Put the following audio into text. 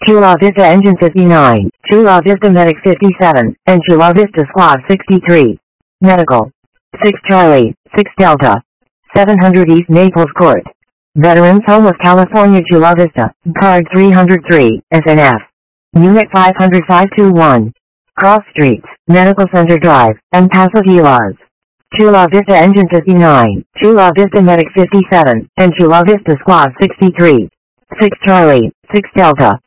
Chula Vista Engine 59, Chula Vista Medic 57, and Chula Vista Squad 63. Medical. 6 Charlie, 6 Delta. 700 East Naples Court. Veterans Home of California Chula Vista, Card 303, SNF. Unit 50521. Cross Streets, Medical Center Drive, and Paso Gilas. Chula Vista Engine 59, Chula Vista Medic 57, and Chula Vista Squad 63. 6 Charlie, 6 Delta.